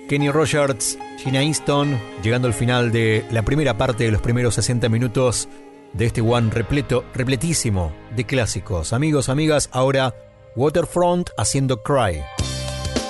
Kenny Rogers, Gina Easton, llegando al final de la primera parte de los primeros 60 minutos de este One repletísimo de clásicos. Amigos, amigas, ahora Waterfront haciendo Cry.